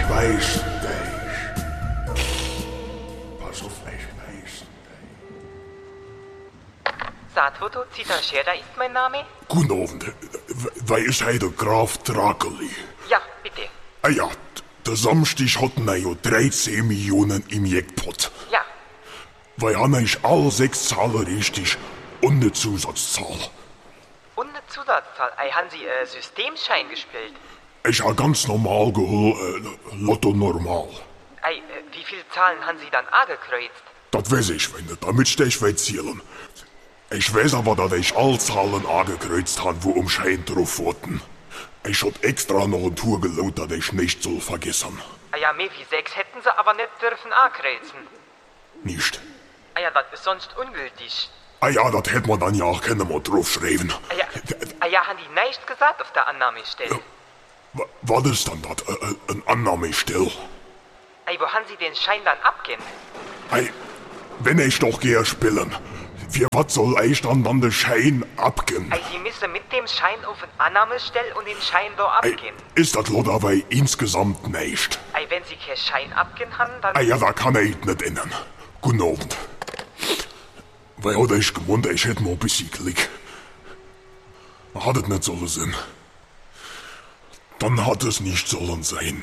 beißen dich. Pass auf, ich beißen dich. Saatfoto Zitashera ist mein Name? Guten Abend. Wer ist heute der Graf Drakeli? Ja, bitte. Ah ja, der Samstag hatten wir ja 13 Millionen im Jackpot. Ja. Weil haben ich alle 6 Zahlen richtig und eine Zusatzzahl. Und eine Zusatzzahl. Haben Sie Systemschein gespielt? Ich habe ganz normal geholt, Lotto normal. Wie viele Zahlen haben Sie dann angekreuzt? Das weiß ich nicht, damit stech ich zählen. Ich weiß aber, dass ich alle Zahlen angekreuzt habe, wo Schein drauf wurden. Ich hab extra noch ein Tour gelaut, dass ich nicht soll vergessen. Ja, mehr wie 6 hätten Sie aber nicht dürfen ankreuzen. Nicht? Ja, das ist sonst ungültig. Ah ja, das hätte man dann ja auch keine mal draufschreiben. Ja, haben die nichts gesagt auf der Annahmestelle? Was ist dann das? Ein Annahmestell? Wo haben Sie den Schein dann abgehen? Wenn ich doch gehe spielen, für was soll ich dann den Schein abgehen? Sie müssen mit dem Schein auf eine Annahmestelle und den Schein da abgehen. Ist das lo dabei insgesamt nicht? Wenn Sie keinen Schein abgehen haben, dann... Ja, da kann ich nicht ändern. Guten Abend. Weil hatte ich gemeint, ich hätte mal ein bisschen Glück. Hat es nicht sollen sein. Dann hat es nicht sollen sein.